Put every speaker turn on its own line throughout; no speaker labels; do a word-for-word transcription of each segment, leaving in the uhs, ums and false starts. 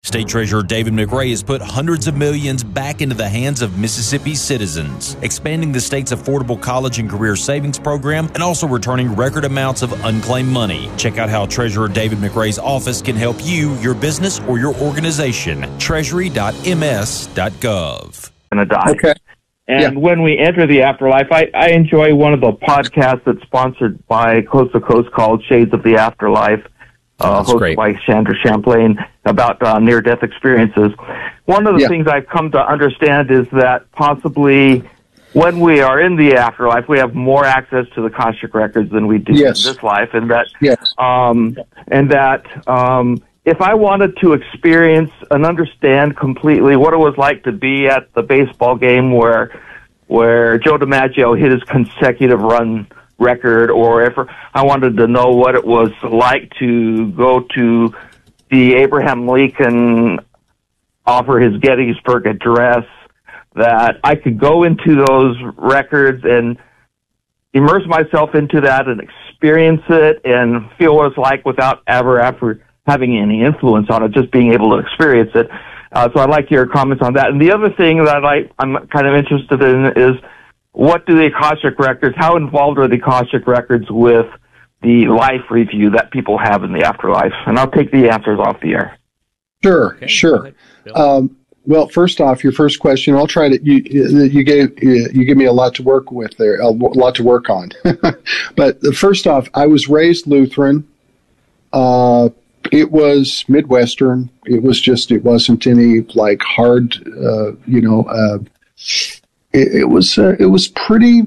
State Treasurer David McRae has put hundreds of millions back into the hands of Mississippi citizens, expanding the state's affordable college and career savings program and also returning record amounts of unclaimed money. Check out how Treasurer David McRae's office can help you, your business, or your organization. treasury dot m s dot gov.
Gonna die.
Okay.
And
Yeah.
when we enter the afterlife, I, I enjoy one of the podcasts that's sponsored by Coast to Coast called Shades of the Afterlife, uh,
That's
hosted
great.
by Chandra Champlain, about uh, near-death experiences. One of the
Yeah.
things I've come to understand is that possibly when we are in the afterlife, we have more access to the Akashic records than we do
Yes.
in this life, and that
Yes.
um, and that um, if I wanted to experience and understand completely what it was like to be at the baseball game where where Joe DiMaggio hit his consecutive run record, or if I wanted to know what it was like to go to the Abraham Lincoln offer his Gettysburg Address, that I could go into those records and immerse myself into that and experience it and feel what it's like without ever ever having any influence on it, just being able to experience it. Uh, so I'd like your comments on that. And the other thing that I, I'm kind of interested in is, what do the Akashic records, how involved are the Akashic records with the life review that people have in the afterlife? And I'll take the answers off the air.
Sure,
Okay, go
sure.
ahead, Bill.
Um, well, first off, your first question, I'll try to, you, you gave, you give me a lot to work with there, a lot to work on. But first off, I was raised Lutheran. Uh, it was Midwestern. It was just, it wasn't any like hard, uh, you know, uh, it, it was, uh, it was pretty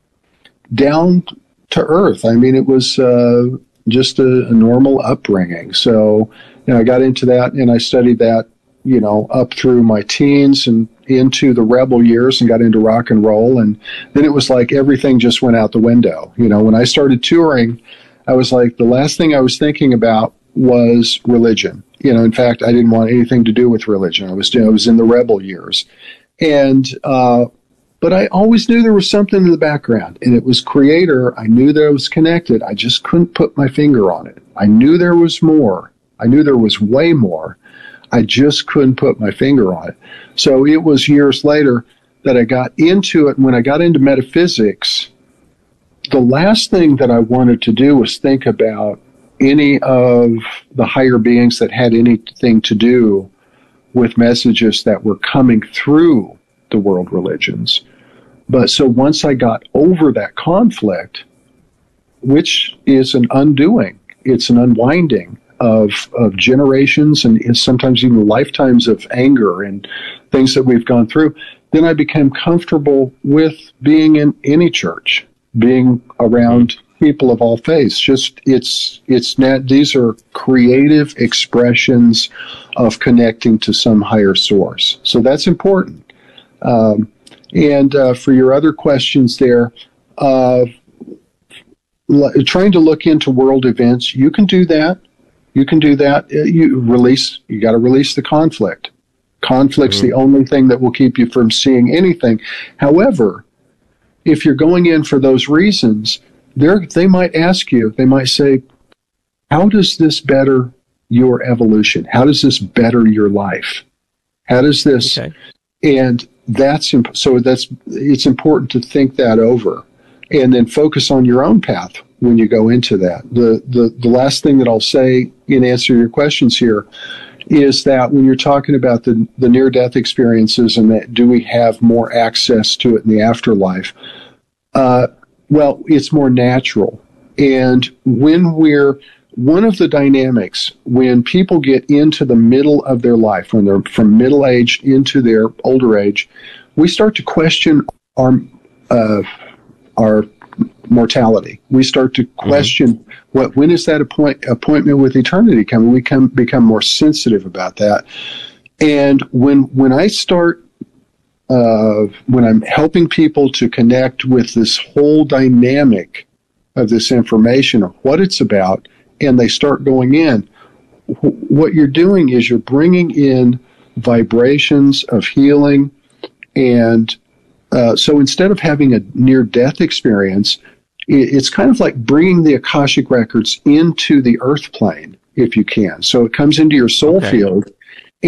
down to earth. I mean, it was, uh, just a, a normal upbringing. So, you know, I got into that and I studied that, you know, up through my teens and into the rebel years and got into rock and roll. And then it was like everything just went out the window. You know, when I started touring, I was like, the last thing I was thinking about was religion. You know, in fact, I didn't want anything to do with religion. I was, I was in the rebel years. And, uh, but I always knew there was something in the background, and it was Creator. I knew that it was connected. I just couldn't put my finger on it. I knew there was more. I knew there was way more. I just couldn't put my finger on it. So it was years later that I got into it. When I got into metaphysics, the last thing that I wanted to do was think about any of the higher beings that had anything to do with messages that were coming through the world religions. But so once I got over that conflict, which is an undoing, it's an unwinding of of generations and sometimes even lifetimes of anger and things that we've gone through, then I became comfortable with being in any church, being around people of all faiths. Just it's it's not, these are creative expressions of connecting to some higher source. So that's important. Um, and uh, for your other questions there, uh, l- trying to look into world events, you can do that. You can do that. Uh, You release. You got to release the conflict. Conflict's
Mm-hmm.
the only thing that will keep you from seeing anything. However, if you're going in for those reasons, They're, they might ask you, they might say, how does this better your evolution? How does this better your life? How does this,
Okay.
and that's, imp- so that's, it's important to think that over and then focus on your own path when you go into that. The, the, the last thing that I'll say in answer to your questions here is that when you're talking about the, the near-death experiences and that do we have more access to it in the afterlife, uh, well, it's more natural. And when we're, one of the dynamics, when people get into the middle of their life, when they're from middle age into their older age, we start to question our, uh, our mortality. We start to question mm-hmm. what, when is that appoint, appointment with eternity coming? We come, become more sensitive about that. And when, when I start Uh, when I'm helping people to connect with this whole dynamic of this information of what it's about, and they start going in, wh- what you're doing is you're bringing in vibrations of healing. And uh, so instead of having a near-death experience, it, it's kind of like bringing the Akashic records into the earth plane, if you can. So it comes into your soul
Okay.
field,